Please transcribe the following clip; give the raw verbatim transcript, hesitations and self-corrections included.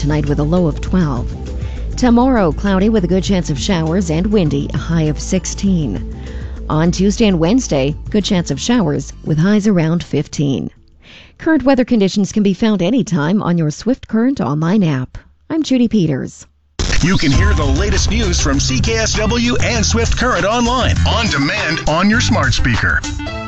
tonight with a low of twelve. Tomorrow, cloudy with a good chance of showers and windy, a high of sixteen. On Tuesday and Wednesday, good chance of showers with highs around fifteen. Current weather conditions can be found anytime on your Swift Current online app. I'm Judy Peters. You can hear the latest news from C K S W and Swift Current online, on demand, on your smart speaker.